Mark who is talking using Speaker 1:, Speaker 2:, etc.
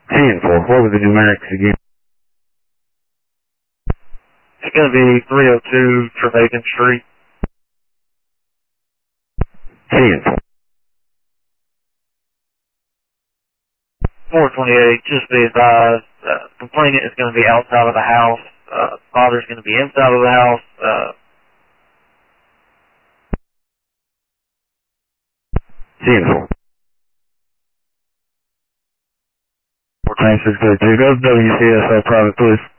Speaker 1: 10-4. What were the numerics again?
Speaker 2: It's going to be 302 Trevathan Street.
Speaker 1: 10-4.
Speaker 2: 428, just be advised, complainant is going to be outside of the house, father's going to be inside of the house,
Speaker 1: 10-4. Thanks for the 2. Go WCSO private, please.